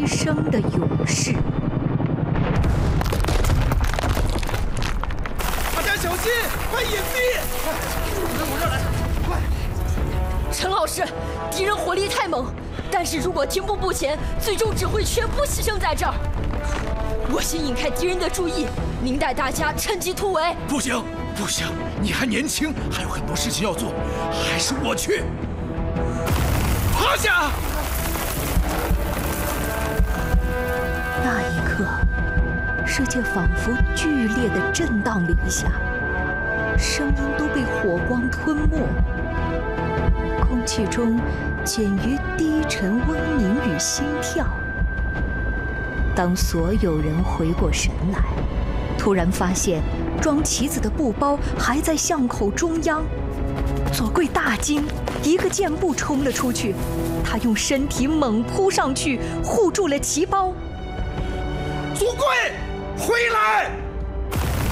生的勇士。 大家小心，快隐蔽！快，跟我这儿来，快！ 陈老师，敌人火力太猛，但是如果停步不前，最终只会全部牺牲在这儿。我先引开敌人的注意，您带大家趁机突围。 不行，不行，你还年轻，还有很多事情要做，还是我去。趴下！ 那一刻，世界仿佛剧烈地震荡了一下，声音都被火光吞没，空气中减于低沉嗡鸣与心跳。当所有人回过神来，突然发现装旗子的布包还在巷口中央。左贵大惊，一个箭步冲了出去，他用身体猛扑上去，护住了旗包。 左贵，回来！